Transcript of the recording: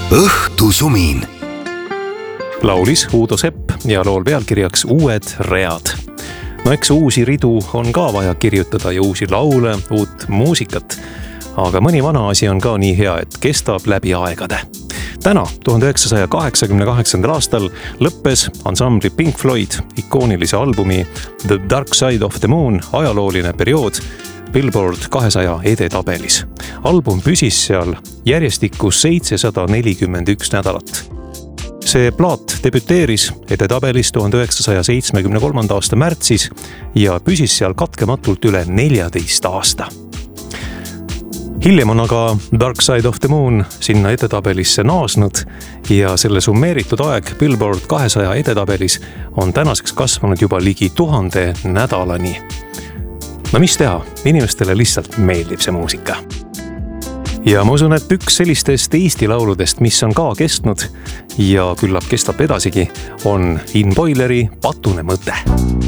õhtusumin. Laulis Uudo Sepp ja lool pealkirjaks Uued read. No eks uusi ridu on ka vaja kirjutada ja uusi laule, uut muusikat. Aga mõni vana asi on ka nii hea, et kestab läbi aegade. Täna, 1988. aastal lõppes ansambli Pink Floyd ikoonilise albumi The Dark Side of the Moon ajalooline periood Billboard 200 edetabelis. Album püsis seal järjestikus 741 nädalat. See plaat debüteeris edetabelis 1973. aasta märtsis ja püsis seal katkematult üle 14 aasta. Hiljem on aga Dark Side of the Moon sinna edetabelisse naasnud ja selle summeeritud aeg Billboard 200 edetabelis on tänaseks kasvanud juba ligi 1000 nädalani. No mis teha, inimestele lihtsalt meeldib see muusika. Ja ma usun, et üks sellistest Eesti lauludest, mis on ka kestnud ja küllap kestab edasigi, on In Boileri Patune mõte.